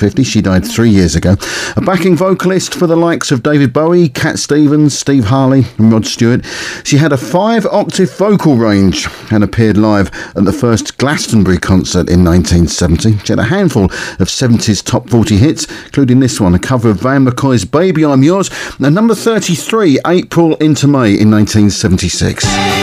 50. She died 3 years ago. A backing vocalist for the likes of David Bowie, Cat Stevens, Steve Harley and Rod Stewart. She had a 5-octave vocal range and appeared live at the first Glastonbury concert in 1970. She had a handful of 70s top 40 hits, including this one, a cover of Van McCoy's Baby I'm Yours, and number 33, April into May in 1976.